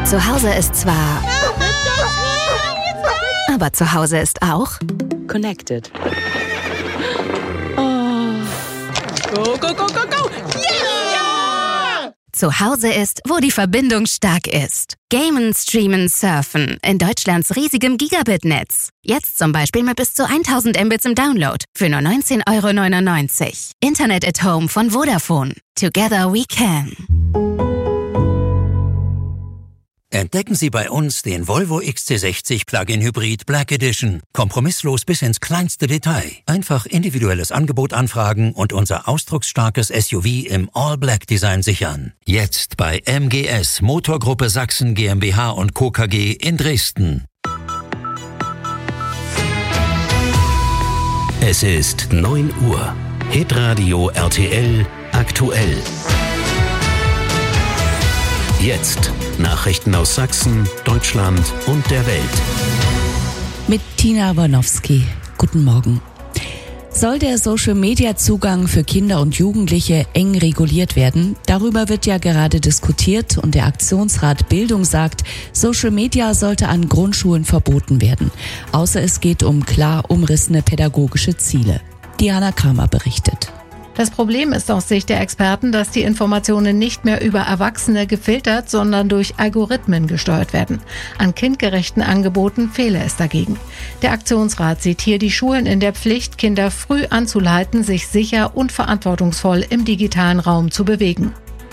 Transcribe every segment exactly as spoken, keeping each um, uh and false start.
Zu Hause ist zwar... Aber zu Hause ist auch... Connected. Oh. Go, go, go, go, go! Yeah! Zu Hause ist, wo die Verbindung stark ist. Gamen, streamen, surfen. In Deutschlands riesigem Gigabit-Netz. Jetzt zum Beispiel mit bis zu tausend Mbits im Download. Für nur neunzehn Euro neunundneunzig. Internet at Home von Vodafone. Together we can. Entdecken Sie bei uns den Volvo X C sechzig Plug-in Hybrid Black Edition. Kompromisslos bis ins kleinste Detail. Einfach individuelles Angebot anfragen und unser ausdrucksstarkes S U V im All-Black-Design sichern. Jetzt bei M G S Motorgruppe Sachsen GmbH und Co. K G in Dresden. Es ist neun Uhr. Hitradio R T L aktuell. Jetzt Nachrichten aus Sachsen, Deutschland und der Welt. Mit Tina Warnowski. Guten Morgen. Soll der Social-Media-Zugang für Kinder und Jugendliche eng reguliert werden? Darüber wird ja gerade diskutiert und der Aktionsrat Bildung sagt, Social Media sollte an Grundschulen verboten werden. Außer es geht um klar umrissene pädagogische Ziele. Diana Kramer berichtet. Das Problem ist aus Sicht der Experten, dass die Informationen nicht mehr über Erwachsene gefiltert, sondern durch Algorithmen gesteuert werden. An kindgerechten Angeboten fehle es dagegen. Der Aktionsrat sieht hier die Schulen in der Pflicht, Kinder früh anzuleiten, sich sicher und verantwortungsvoll im digitalen Raum zu bewegen.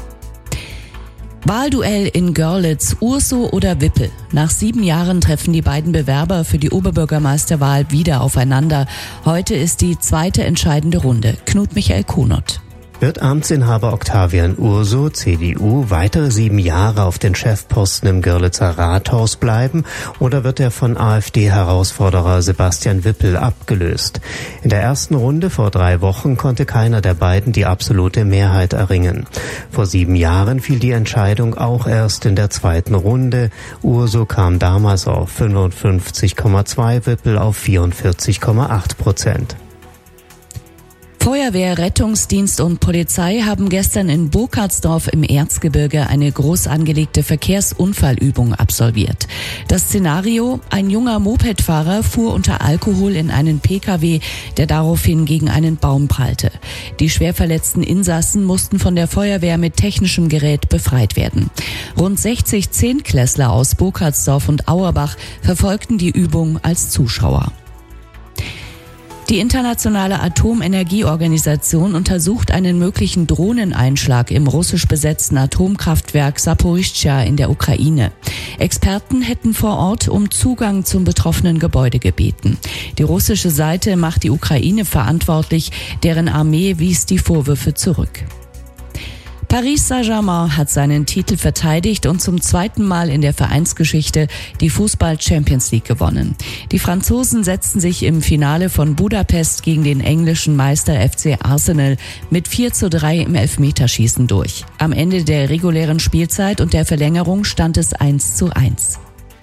Wahlduell in Görlitz, Urso oder Wippel. Nach sieben Jahren treffen die beiden Bewerber für die Oberbürgermeisterwahl wieder aufeinander. Heute ist die zweite entscheidende Runde. Knut Michael Kunert. Wird Amtsinhaber Octavian Urso, C D U, weitere sieben Jahre auf den Chefposten im Görlitzer Rathaus bleiben oder wird er von AfD-Herausforderer Sebastian Wippel abgelöst? In der ersten Runde vor drei Wochen konnte keiner der beiden die absolute Mehrheit erringen. Vor sieben Jahren fiel die Entscheidung auch erst in der zweiten Runde. Urso kam damals auf fünfundfünfzig Komma zwei, Wippel auf vierundvierzig Komma acht Prozent. Feuerwehr, Rettungsdienst und Polizei haben gestern in Burkhardsdorf im Erzgebirge eine groß angelegte Verkehrsunfallübung absolviert. Das Szenario: Ein junger Mopedfahrer fuhr unter Alkohol in einen P K W, der daraufhin gegen einen Baum prallte. Die schwer verletzten Insassen mussten von der Feuerwehr mit technischem Gerät befreit werden. Rund sechzig Zehntklässler aus Burkhardsdorf und Auerbach verfolgten die Übung als Zuschauer. Die Internationale Atomenergieorganisation untersucht einen möglichen Drohneneinschlag im russisch besetzten Atomkraftwerk Saporischschja in der Ukraine. Experten hätten vor Ort um Zugang zum betroffenen Gebäude gebeten. Die russische Seite macht die Ukraine verantwortlich, deren Armee wies die Vorwürfe zurück. Paris Saint-Germain hat seinen Titel verteidigt und zum zweiten Mal in der Vereinsgeschichte die Fußball-Champions League gewonnen. Die Franzosen setzten sich im Finale von Budapest gegen den englischen Meister F C Arsenal mit vier zu drei im Elfmeterschießen durch. Am Ende der regulären Spielzeit und der Verlängerung stand es eins zu eins.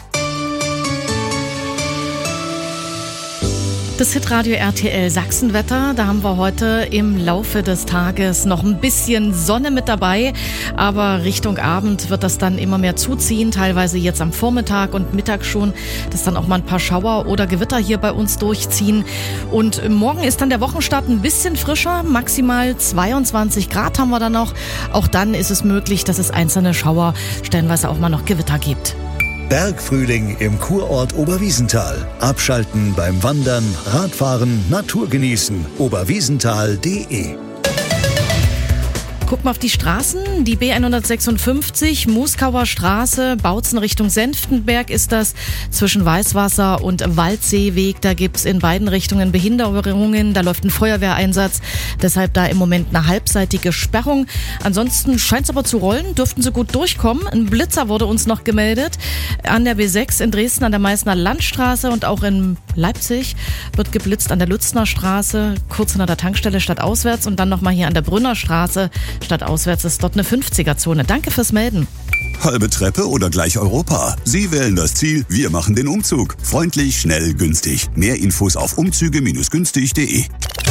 Das Hitradio R T L Sachsenwetter, da haben wir heute im Laufe des Tages noch ein bisschen Sonne mit dabei, aber Richtung Abend wird das dann immer mehr zuziehen, teilweise jetzt am Vormittag und Mittag schon, dass dann auch mal ein paar Schauer oder Gewitter hier bei uns durchziehen. Und morgen ist dann der Wochenstart ein bisschen frischer, maximal zweiundzwanzig Grad haben wir dann noch. Auch dann ist es möglich, dass es einzelne Schauer, stellenweise auch mal noch Gewitter gibt. Bergfrühling im Kurort Oberwiesenthal. Abschalten beim Wandern, Radfahren, Natur genießen. oberwiesenthal punkt de. Guck mal auf die Straßen. Die B hundertsechsundfünfzig, Muskauer Straße, Bautzen Richtung Senftenberg ist das. Zwischen Weißwasser und Waldseeweg, da gibt's in beiden Richtungen Behinderungen. Da läuft ein Feuerwehreinsatz. Deshalb da im Moment eine halbseitige Sperrung. Ansonsten scheint's aber zu rollen. Dürften sie gut durchkommen. Ein Blitzer wurde uns noch gemeldet. An der B sechs in Dresden an der Meißner Landstraße und auch in Leipzig wird geblitzt an der Lützner Straße, kurz hinter der Tankstelle stadtauswärts und dann nochmal hier an der Brünner Straße. Stadtauswärts ist dort eine fünfziger-Zone. Danke fürs Melden. Halbe Treppe oder gleich Europa? Sie wählen das Ziel, wir machen den Umzug. Freundlich, schnell, günstig. Mehr Infos auf umzüge günstig punkt de.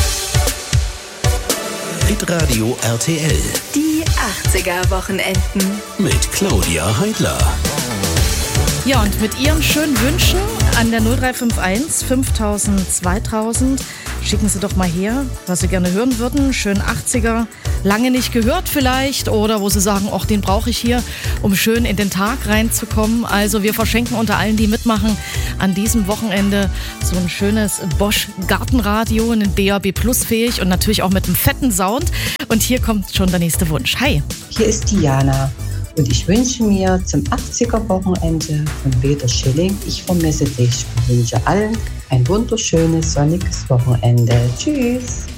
Hitradio R T L. Die achtziger Wochenenden. Mit Claudia Heidler. Ja, und mit Ihren schönen Wünschen an der null drei fünf eins fünftausend zweitausend schicken Sie doch mal her, was Sie gerne hören würden. Schön achtziger, lange nicht gehört vielleicht, oder wo Sie sagen, ach, den brauche ich hier, um schön in den Tag reinzukommen. Also wir verschenken unter allen, die mitmachen, an diesem Wochenende so ein schönes Bosch Gartenradio, ein D A B Plus fähig und natürlich auch mit einem fetten Sound. Und hier kommt schon der nächste Wunsch. Hi. Hier ist Diana. Und ich wünsche mir zum achtziger-Wochenende von Peter Schilling, ich vermisse dich. Ich wünsche allen ein wunderschönes, sonniges Wochenende. Tschüss.